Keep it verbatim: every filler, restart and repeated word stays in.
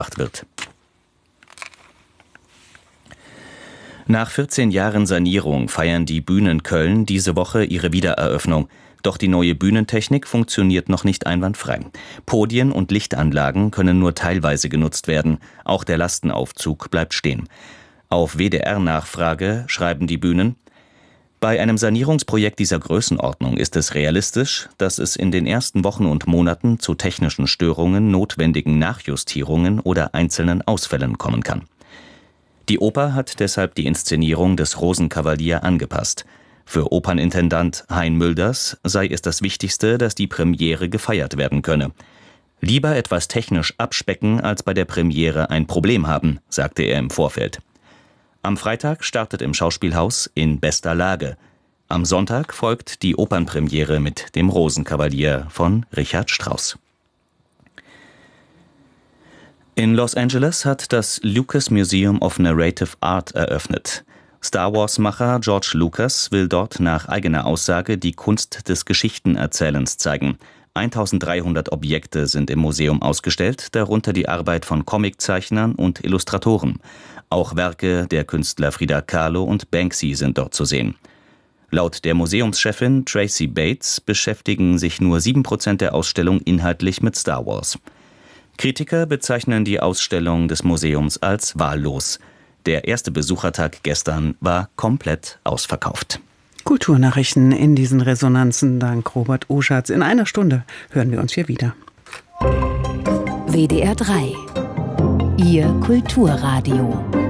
wird. Nach vierzehn Jahren Sanierung feiern die Bühnen Köln diese Woche ihre Wiedereröffnung. Doch die neue Bühnentechnik funktioniert noch nicht einwandfrei. Podien und Lichtanlagen können nur teilweise genutzt werden. Auch der Lastenaufzug bleibt stehen. Auf W D R-Nachfrage schreiben die Bühnen: Bei einem Sanierungsprojekt dieser Größenordnung ist es realistisch, dass es in den ersten Wochen und Monaten zu technischen Störungen, notwendigen Nachjustierungen oder einzelnen Ausfällen kommen kann. Die Oper hat deshalb die Inszenierung des Rosenkavalier angepasst. Für Opernintendant Hein Mülders sei es das Wichtigste, dass die Premiere gefeiert werden könne. Lieber etwas technisch abspecken, als bei der Premiere ein Problem haben, sagte er im Vorfeld. Am Freitag startet im Schauspielhaus In bester Lage. Am Sonntag folgt die Opernpremiere mit dem Rosenkavalier von Richard Strauss. In Los Angeles hat das Lucas Museum of Narrative Art eröffnet. Star-Wars-Macher George Lucas will dort nach eigener Aussage die Kunst des Geschichtenerzählens zeigen. eintausenddreihundert Objekte sind im Museum ausgestellt, darunter die Arbeit von Comiczeichnern und Illustratoren. Auch Werke der Künstler Frida Kahlo und Banksy sind dort zu sehen. Laut der Museumschefin Tracy Bates beschäftigen sich nur sieben Prozent der Ausstellung inhaltlich mit Star Wars. Kritiker bezeichnen die Ausstellung des Museums als wahllos. Der erste Besuchertag gestern war komplett ausverkauft. Kulturnachrichten in diesen Resonanzen dank Robert Oschatz. In einer Stunde hören wir uns hier wieder. W D R drei, Ihr Kulturradio.